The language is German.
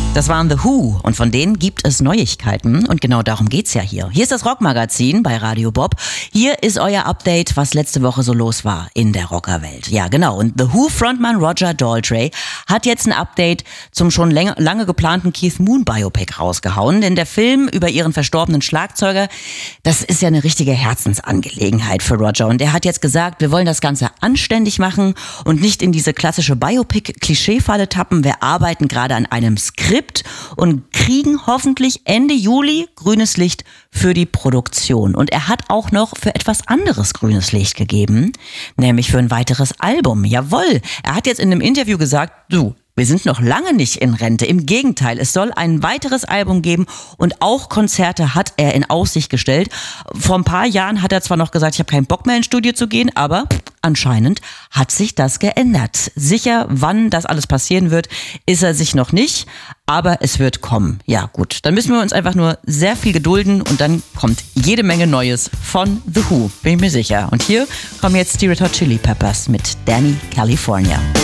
Das waren The Who und von denen gibt es Neuigkeiten und genau darum geht's ja hier. Hier ist das Rockmagazin bei Radio Bob. Hier ist euer Update, was letzte Woche so los war in der Rockerwelt. Ja, genau. Und The Who-Frontmann Roger Daltrey hat jetzt ein Update zum schon lange geplanten Keith Moon Biopic rausgehauen. Denn der Film über ihren verstorbenen Schlagzeuger, das ist ja eine richtige Herzensangelegenheit für Roger. Und er hat jetzt gesagt, wir wollen das Ganze anständig machen und nicht in diese klassische Biopic-Klischee-Falle tappen. Wir arbeiten gerade an einem Skript und kriegen hoffentlich Ende Juli grünes Licht für die Produktion. Und er hat auch noch für etwas anderes grünes Licht gegeben, nämlich für ein weiteres Album. Jawohl, er hat jetzt in einem Interview gesagt, wir sind noch lange nicht in Rente. Im Gegenteil, es soll ein weiteres Album geben und auch Konzerte hat er in Aussicht gestellt. Vor ein paar Jahren hat er zwar noch gesagt, ich habe keinen Bock mehr ins Studio zu gehen, aber anscheinend hat sich das geändert. Sicher, wann das alles passieren wird, ist er sich noch nicht, aber es wird kommen. Ja gut, dann müssen wir uns einfach nur sehr viel gedulden und dann kommt jede Menge Neues von The Who, bin ich mir sicher. Und hier kommen jetzt die Red Hot Chili Peppers mit Danny California.